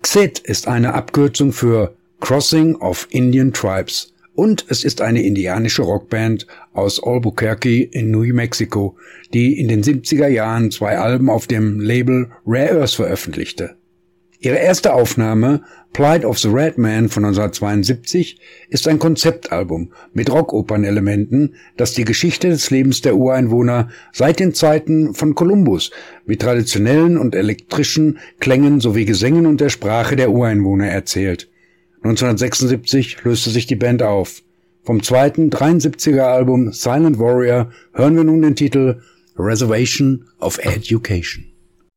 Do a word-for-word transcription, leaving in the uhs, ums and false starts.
C I D ist eine Abkürzung für Crossing of Indian Tribes und es ist eine indianische Rockband aus Albuquerque in New Mexico, die in den siebziger Jahren zwei Alben auf dem Label Rare Earth veröffentlichte. Ihre erste Aufnahme, Plight of the Red Man von neunzehnhundertzweiundsiebzig, ist ein Konzeptalbum mit Rockopernelementen, das die Geschichte des Lebens der Ureinwohner seit den Zeiten von Kolumbus mit traditionellen und elektrischen Klängen sowie Gesängen und der Sprache der Ureinwohner erzählt. neunzehnhundertsechsundsiebzig löste sich die Band auf. Vom zweiten dreiundsiebziger Album Silent Warrior hören wir nun den Titel Reservation of Education.